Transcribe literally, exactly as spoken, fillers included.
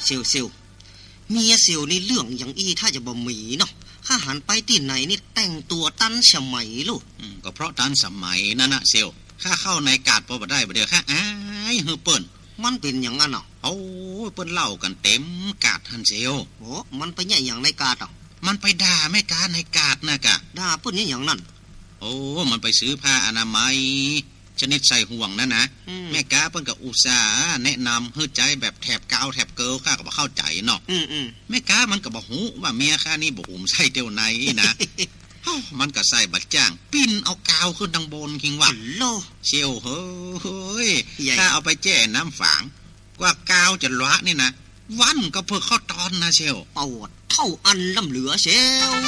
ซลเซลเมียเซลนี่เรื่องอย่างอี้ถ้าจะบ่มีเนาะข้าหันไปที่ไหนนี่แต่งตัวตันสมัยลูกก็เพราะตันสมัยนั่นนะเซลข้าเข้าในกาดพอบ่ได้บ่เดียวข้าอายเฮือเปิ้นมันเป็นอย่างนั้นเนาะโอ้เปิ้นเล่ากันเต็มกาดหันเซลโอ้มันไปแย่อย่างในกาดอ่ะมันไปด่าแม่กาในกาดน่ะกะด่าเปิ้นนี่อย่างนั้นโอ้มันไปซื้อผ้าอนามัยชนิดใส่ห่วงนั่นนะแม่กาเปิ้นก็อุตส่าห์แนะนำให้ใจแบบแถบกาวแถบเกิลข้าก็บ่เข้าใจเนาะอือๆแม่กามันก็บ่ฮู้ว่าเมียข้านี่บ่หุ้มใส่เตียวไหนนะ มันก็ใส่บัดจ้างปิ้นเอากาวขึ้นดังบนคิงว่าโลเชียวเฮ้ยถ้าเอาไปแจ้น้ำฝางกว่ากาวจะละนี่นะวันก็เพิ่งเข้าตอนนะเชียวปวดเท่าอันล้ำเหลือเชียว